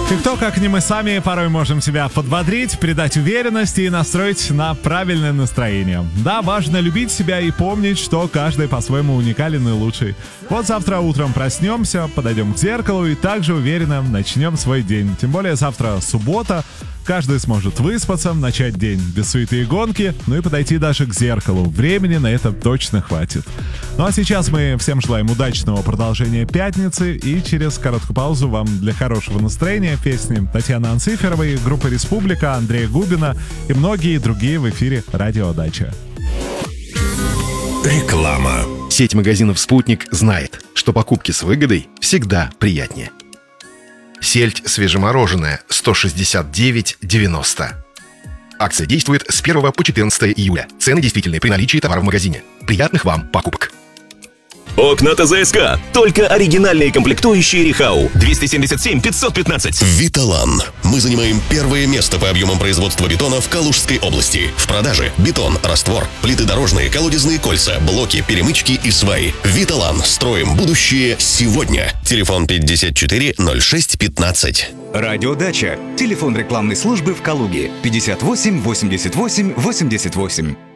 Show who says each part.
Speaker 1: И кто, как не мы сами, порой можем себя подбодрить, придать уверенности и настроить на правильное настроение. Да, важно любить себя и помнить, что каждый по-своему уникален и лучший. Вот завтра утром проснемся, подойдем к зеркалу и также уверенно начнем свой день. Тем более завтра суббота, каждый сможет выспаться, начать день без суеты и гонки, ну и подойти даже к зеркалу. Времени на это точно хватит. Ну а сейчас мы всем желаем удачного продолжения пятницы и через короткую паузу вам для хорошего настроения песни Татьяны Анциферовой, группы «Республика», Андрея Губина и многие другие в эфире «Радио Дача».
Speaker 2: Реклама.
Speaker 3: Сеть магазинов «Спутник» знает, что покупки с выгодой всегда приятнее. Сельдь свежемороженая 169,90. Акция действует с 1 по 14 июля. Цены действительны при наличии товара в магазине. Приятных вам покупок.
Speaker 2: Окна ТЗСК. Только оригинальные комплектующие Рихау. 277 515.
Speaker 4: Виталан. Мы занимаем первое место по объемам производства бетона в Калужской области. В продаже бетон, раствор, плиты дорожные, колодезные кольца, блоки, перемычки и сваи. Виталан. Строим будущее сегодня. Телефон 54 06 15.
Speaker 5: Радиодача. Телефон рекламной службы в Калуге 58 88 88.